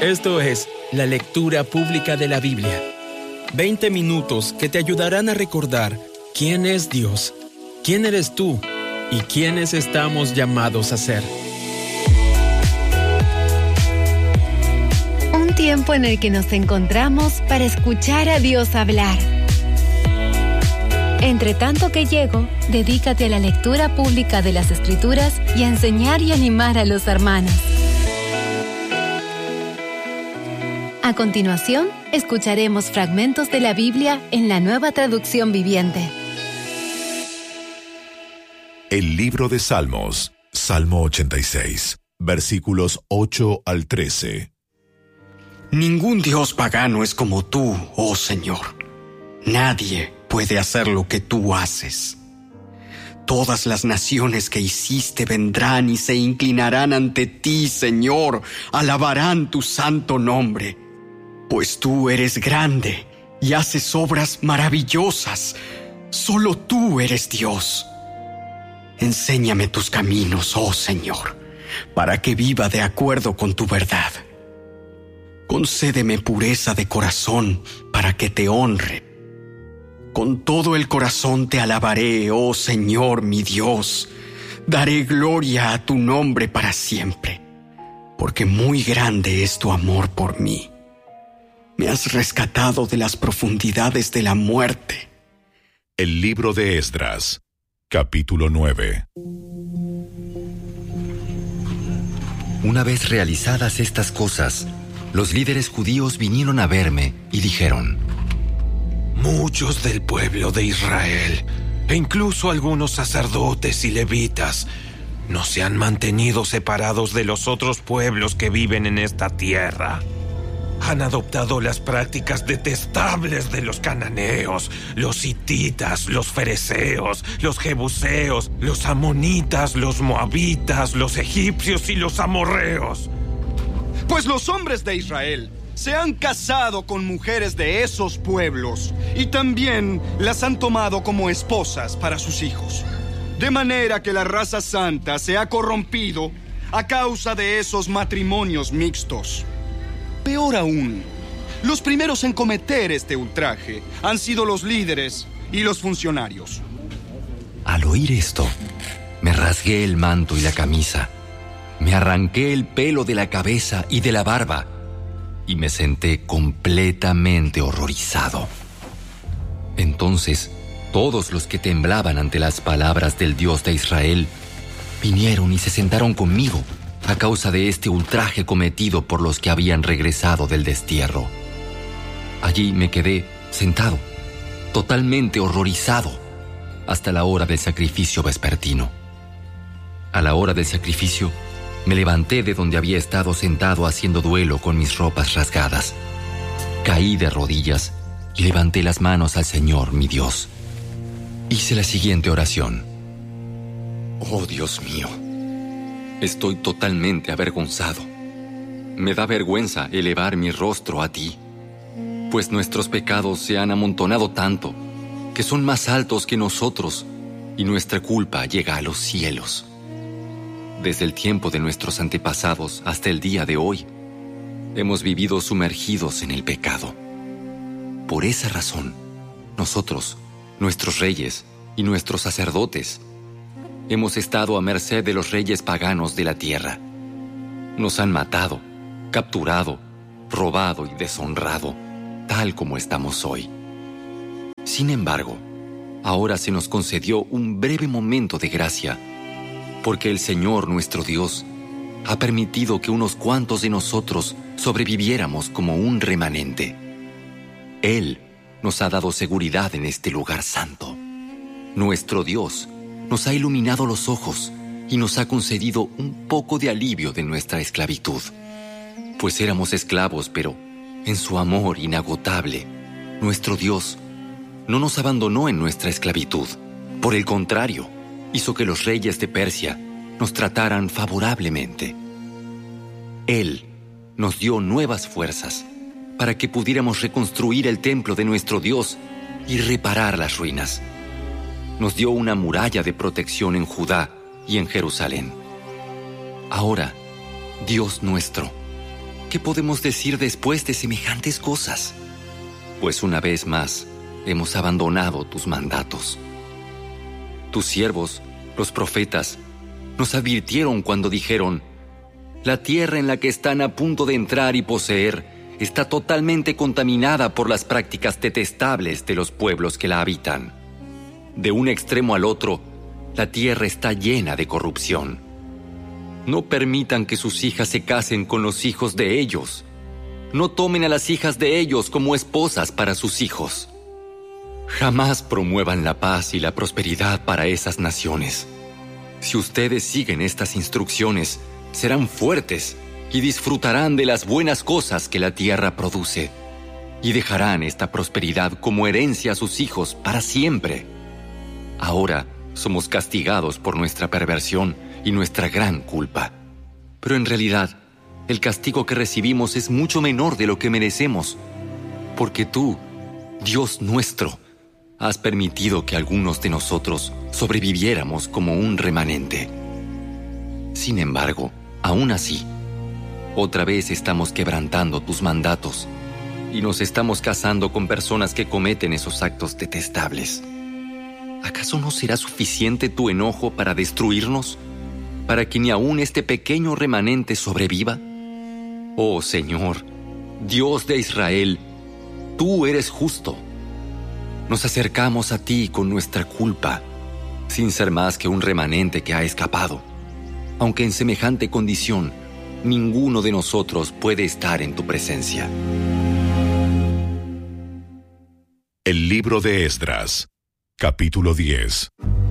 Esto es la lectura pública de la Biblia. 20 minutos que te ayudarán a recordar quién es Dios, quién eres tú y quiénes estamos llamados a ser. Un tiempo en el que nos encontramos para escuchar a Dios hablar. Entre tanto que llego, dedícate a la lectura pública de las Escrituras y a enseñar y animar a los hermanos. A continuación, escucharemos fragmentos de la Biblia en la Nueva Traducción Viviente. El libro de Salmos, Salmo 86, versículos 8 al 13. Ningún dios pagano es como tú, oh Señor. Nadie puede hacer lo que tú haces. Todas las naciones que hiciste vendrán y se inclinarán ante ti, Señor. Alabarán tu santo nombre. Pues tú eres grande y haces obras maravillosas. Solo tú eres Dios. Enséñame tus caminos, oh Señor, para que viva de acuerdo con tu verdad. Concédeme pureza de corazón para que te honre. Con todo el corazón te alabaré, oh Señor, mi Dios. Daré gloria a tu nombre para siempre, porque muy grande es tu amor por mí. Me has rescatado de las profundidades de la muerte. El libro de Esdras, capítulo 9. Una vez realizadas estas cosas, los líderes judíos vinieron a verme y dijeron: muchos del pueblo de Israel, e incluso algunos sacerdotes y levitas, no se han mantenido separados de los otros pueblos que viven en esta tierra. Han adoptado las prácticas detestables de los cananeos, los hititas, los fereceos, los jebuseos, los amonitas, los moabitas, los egipcios y los amorreos. Pues los hombres de Israel se han casado con mujeres de esos pueblos y también las han tomado como esposas para sus hijos. De manera que la raza santa se ha corrompido a causa de esos matrimonios mixtos. Peor aún, los primeros en cometer este ultraje han sido los líderes y los funcionarios. Al oír esto, me rasgué el manto y la camisa, me arranqué el pelo de la cabeza y de la barba, y me senté completamente horrorizado. Entonces, todos los que temblaban ante las palabras del Dios de Israel vinieron y se sentaron conmigo a causa de este ultraje cometido por los que habían regresado del destierro. Allí me quedé sentado, totalmente horrorizado, hasta la hora del sacrificio vespertino. A la hora del sacrificio, me levanté de donde había estado sentado haciendo duelo con mis ropas rasgadas. Caí de rodillas y levanté las manos al Señor, mi Dios. Hice la siguiente oración: oh Dios mío, estoy totalmente avergonzado. Me da vergüenza elevar mi rostro a ti, pues nuestros pecados se han amontonado tanto que son más altos que nosotros y nuestra culpa llega a los cielos. Desde el tiempo de nuestros antepasados hasta el día de hoy, hemos vivido sumergidos en el pecado. Por esa razón, nosotros, nuestros reyes y nuestros sacerdotes, hemos estado a merced de los reyes paganos de la tierra. Nos han matado, capturado, robado y deshonrado, tal como estamos hoy. Sin embargo, ahora se nos concedió un breve momento de gracia, porque el Señor nuestro Dios ha permitido que unos cuantos de nosotros sobreviviéramos como un remanente. Él nos ha dado seguridad en este lugar santo. Nuestro Dios nos ha iluminado los ojos y nos ha concedido un poco de alivio de nuestra esclavitud. Pues éramos esclavos, pero en su amor inagotable, nuestro Dios no nos abandonó en nuestra esclavitud. Por el contrario, hizo que los reyes de Persia nos trataran favorablemente. Él nos dio nuevas fuerzas para que pudiéramos reconstruir el templo de nuestro Dios y reparar las ruinas. Nos dio una muralla de protección en Judá y en Jerusalén. Ahora, Dios nuestro, ¿qué podemos decir después de semejantes cosas? Pues una vez más hemos abandonado tus mandatos. Tus siervos, los profetas, nos advirtieron cuando dijeron: la tierra en la que están a punto de entrar y poseer está totalmente contaminada por las prácticas detestables de los pueblos que la habitan. De un extremo al otro, la tierra está llena de corrupción. No permitan que sus hijas se casen con los hijos de ellos. No tomen a las hijas de ellos como esposas para sus hijos. Jamás promuevan la paz y la prosperidad para esas naciones. Si ustedes siguen estas instrucciones, serán fuertes y disfrutarán de las buenas cosas que la tierra produce, y dejarán esta prosperidad como herencia a sus hijos para siempre. Ahora somos castigados por nuestra perversión y nuestra gran culpa. Pero en realidad, el castigo que recibimos es mucho menor de lo que merecemos, porque tú, Dios nuestro, has permitido que algunos de nosotros sobreviviéramos como un remanente. Sin embargo, aún así, otra vez estamos quebrantando tus mandatos y nos estamos casando con personas que cometen esos actos detestables. ¿Acaso no será suficiente tu enojo para destruirnos? ¿Para que ni aún este pequeño remanente sobreviva? Oh Señor, Dios de Israel, tú eres justo. Nos acercamos a ti con nuestra culpa, sin ser más que un remanente que ha escapado. Aunque en semejante condición, ninguno de nosotros puede estar en tu presencia. El libro de Esdras, capítulo 10.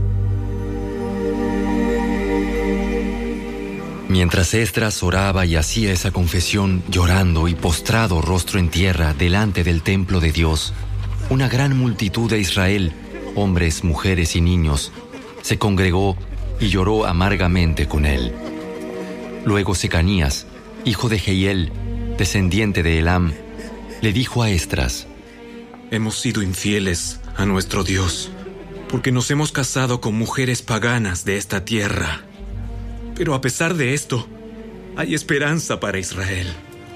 Mientras Esdras oraba y hacía esa confesión, llorando y postrado rostro en tierra delante del templo de Dios, una gran multitud de Israel, hombres, mujeres y niños, se congregó y lloró amargamente con él. Luego Secanías, hijo de Jehiel, descendiente de Elam, le dijo a Esdras: hemos sido infieles a nuestro Dios, porque nos hemos casado con mujeres paganas de esta tierra. Pero a pesar de esto, hay esperanza para Israel.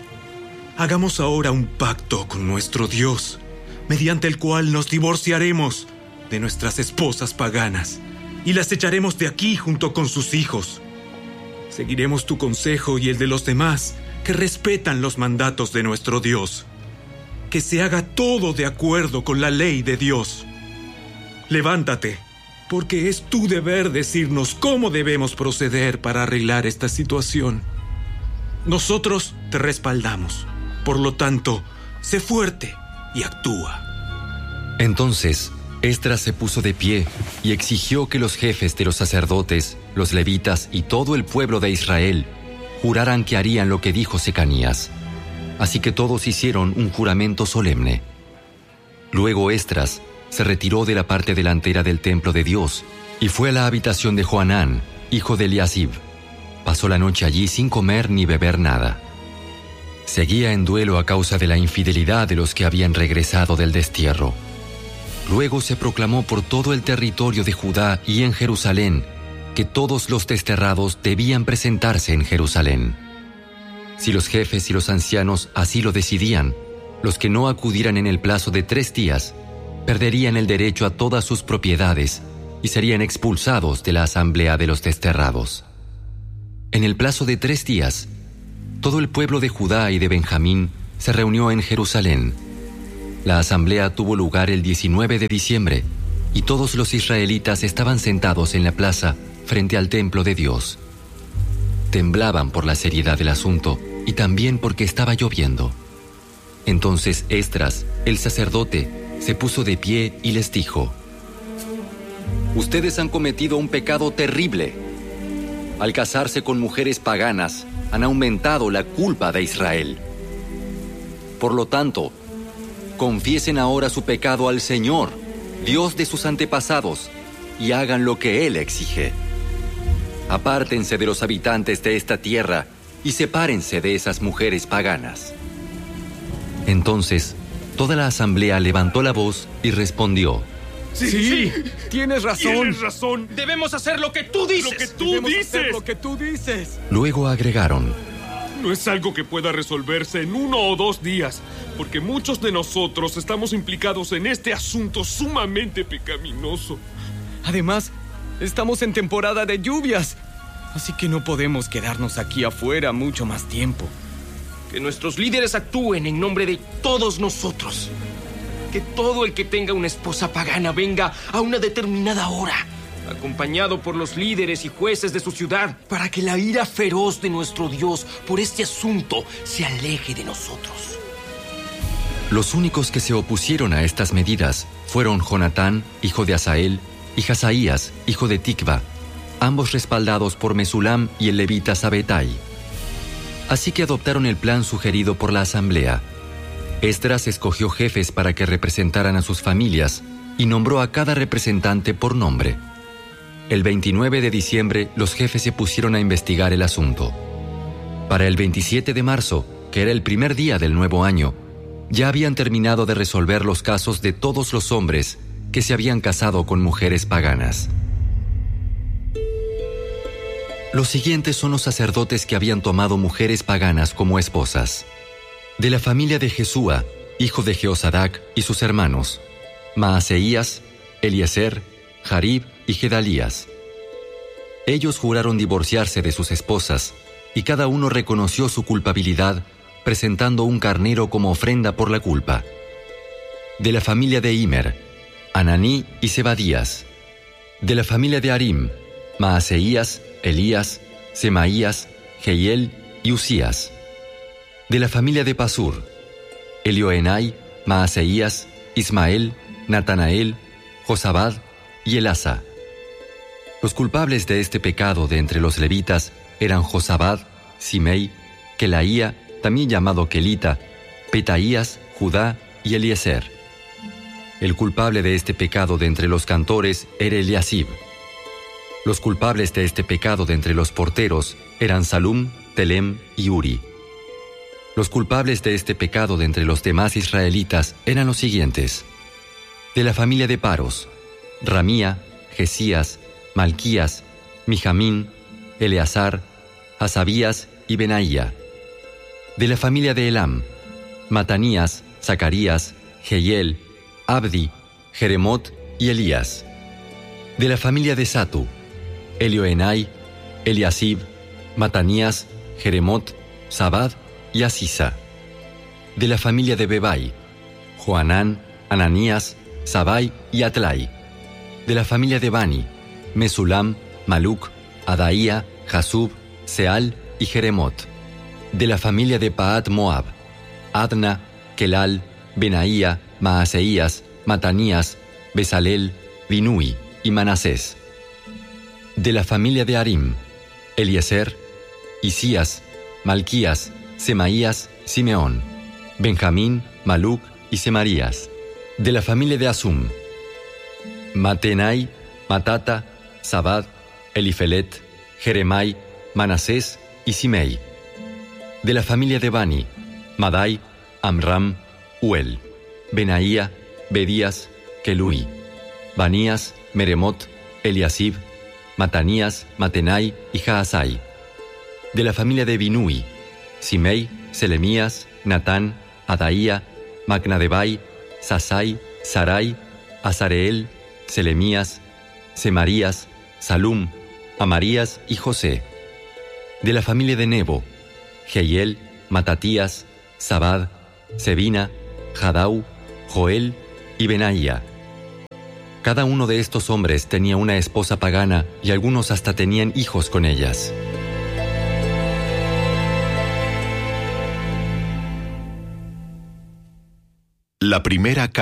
Hagamos ahora un pacto con nuestro Dios, mediante el cual nos divorciaremos de nuestras esposas paganas y las echaremos de aquí junto con sus hijos. Seguiremos tu consejo y el de los demás que respetan los mandatos de nuestro Dios. Que se haga todo de acuerdo con la ley de Dios. Levántate, porque es tu deber decirnos cómo debemos proceder para arreglar esta situación. Nosotros te respaldamos. Por lo tanto, sé fuerte y actúa. Entonces, Esdras se puso de pie y exigió que los jefes de los sacerdotes, los levitas y todo el pueblo de Israel juraran que harían lo que dijo Secanías. Así que todos hicieron un juramento solemne. Luego Esdras se retiró de la parte delantera del templo de Dios y fue a la habitación de Johanán, hijo de Eliasib. Pasó la noche allí sin comer ni beber nada. Seguía en duelo a causa de la infidelidad de los que habían regresado del destierro. Luego se proclamó por todo el territorio de Judá y en Jerusalén que todos los desterrados debían presentarse en Jerusalén. Si los jefes y los ancianos así lo decidían, los que no acudieran en el plazo de 3 días perderían el derecho a todas sus propiedades y serían expulsados de la asamblea de los desterrados. En el plazo de 3 días, todo el pueblo de Judá y de Benjamín se reunió en Jerusalén. La asamblea tuvo lugar el 19 de diciembre y todos los israelitas estaban sentados en la plaza frente al templo de Dios. Temblaban por la seriedad del asunto y también porque estaba lloviendo. Entonces Esdras, el sacerdote, se puso de pie y les dijo: ustedes han cometido un pecado terrible. Al casarse con mujeres paganas, han aumentado la culpa de Israel. Por lo tanto, confiesen ahora su pecado al Señor, Dios de sus antepasados, y hagan lo que Él exige. Apártense de los habitantes de esta tierra y sepárense de esas mujeres paganas. Entonces, toda la asamblea levantó la voz y respondió: Sí, tienes razón. Tienes razón. Debemos hacer lo que tú dices. Lo que tú dices. Luego agregaron: No es algo que pueda resolverse en 1 o 2 días, porque muchos de nosotros estamos implicados en este asunto sumamente pecaminoso. Además, estamos en temporada de lluvias, así que no podemos quedarnos aquí afuera mucho más tiempo. Que nuestros líderes actúen en nombre de todos nosotros. Que todo el que tenga una esposa pagana venga a una determinada hora, acompañado por los líderes y jueces de su ciudad, para que la ira feroz de nuestro Dios por este asunto se aleje de nosotros. Los únicos que se opusieron a estas medidas fueron Jonatán, hijo de Asael, y Hazaías, hijo de Tikva, ambos respaldados por Mesulam y el levita Sabetai. Así que adoptaron el plan sugerido por la asamblea. Esdras escogió jefes para que representaran a sus familias y nombró a cada representante por nombre. El 29 de diciembre, los jefes se pusieron a investigar el asunto. Para el 27 de marzo, que era el primer día del nuevo año, ya habían terminado de resolver los casos de todos los hombres que se habían casado con mujeres paganas. Los siguientes son los sacerdotes que habían tomado mujeres paganas como esposas. De la familia de Jesúa, hijo de Jehozadak, y sus hermanos, Maaseías, Eliezer, Jarib y Gedalías. Ellos juraron divorciarse de sus esposas, y cada uno reconoció su culpabilidad, presentando un carnero como ofrenda por la culpa. De la familia de Imer, Ananí y Zebadías. De la familia de Arim, Maaseías, Elías, Semaías, Jehiel y Usías. De la familia de Pasur, Elioenai, Maaseías, Ismael, Natanael, Josabad y Elasa. Los culpables de este pecado de entre los levitas eran Josabad, Simei, Kelaía, también llamado Kelita, Petaías, Judá y Eliezer. El culpable de este pecado de entre los cantores era Eliasib. Los culpables de este pecado de entre los porteros eran Salum, Telem y Uri. Los culpables de este pecado de entre los demás israelitas eran los siguientes. De la familia de Paros, Ramía, Jesías, Malquías, Mijamín, Eleazar, Hasabías y Benaía. De la familia de Elam, Matanías, Zacarías, Jehiel, Abdi, Jeremot y Elías. De la familia de Satu, Elioenai, Eliasib, Matanías, Jeremot, Sabad y Asisa. De la familia de Bebai, Joanán, Ananías, Sabai y Atlai. De la familia de Bani, Mesulam, Maluc, Adaía, Jasub, Seal y Jeremot. De la familia de Paat Moab, Adna, Kelal, Benaía, Maaseías, Matanías, Besalel, Binui y Manasés. De la familia de Arim, Eliezer, Isías, Malquías, Semaías, Simeón, Benjamín, Maluc y Semarías. De la familia de Asum, Matenai, Matata, Sabad, Elifelet, Jeremai, Manasés y Simei. De la familia de Bani, Madai, Amram, Uel, Benaía, Bedías, Kelui, Banías, Meremot, Eliasib, Matanías, Matenai y Jaasai. De la familia de Binui, Simei, Selemías, Natán, Adaía, Macnadebai, Sasai, Sarai, Azareel, Selemías, Semarías, Salum, Amarías y José. De la familia de Nebo, Jehiel, Matatías, Sabad, Sebina, Jadau, Joel y Benaía. Cada uno de estos hombres tenía una esposa pagana y algunos hasta tenían hijos con ellas. La primera